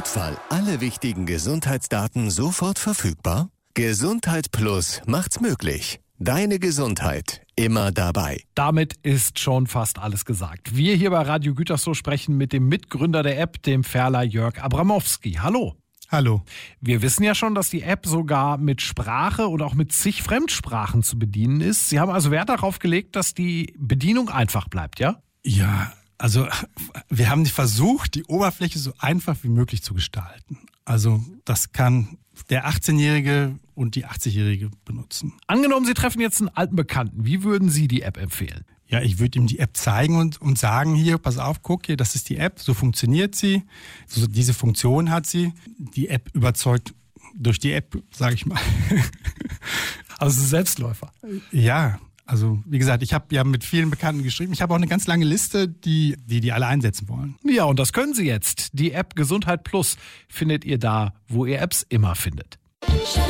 Notfall alle wichtigen Gesundheitsdaten sofort verfügbar? Gesundheit Plus macht's möglich. Deine Gesundheit immer dabei. Damit ist schon fast alles gesagt. Wir hier bei Radio Gütersloh sprechen mit dem Mitgründer der App, dem Ferler Jörg Abramowski. Hallo. Hallo. Wir wissen ja schon, dass die App sogar mit Sprache und auch mit zig Fremdsprachen zu bedienen ist. Sie haben also Wert darauf gelegt, dass die Bedienung einfach bleibt, ja? Ja, also wir haben versucht, die Oberfläche so einfach wie möglich zu gestalten. Also das kann der 18-Jährige und die 80-Jährige benutzen. Angenommen, Sie treffen jetzt einen alten Bekannten. Wie würden Sie die App empfehlen? Ja, ich würde ihm die App zeigen und sagen, hier, pass auf, guck hier, das ist die App, so funktioniert sie, so diese Funktion hat sie. Die App überzeugt durch die App, sage ich mal. Also es ist Selbstläufer. Ja, also wie gesagt, ich habe ja mit vielen Bekannten geschrieben. Ich habe auch eine ganz lange Liste, die alle einsetzen wollen. Ja, und das können Sie jetzt. Die App Gesundheit Plus findet ihr da, wo ihr Apps immer findet.